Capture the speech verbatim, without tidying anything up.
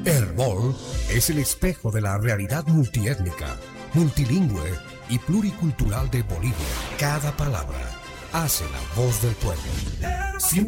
Hermol es el espejo de la realidad multiétnica, multilingüe y pluricultural de Bolivia. Cada palabra hace la voz del pueblo.